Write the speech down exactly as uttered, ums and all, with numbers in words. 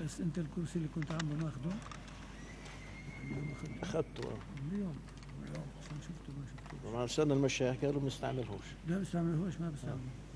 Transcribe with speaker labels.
Speaker 1: بس انت الكرسي اللي كنت عم ماخده اليوم اخذته؟
Speaker 2: اخذته.
Speaker 1: اليوم اليوم عشان شفته ما شفته.
Speaker 2: طبعا استنى المشاكل وما بنستعملهوش.
Speaker 1: لا بستعملهوش، ما بستعمله.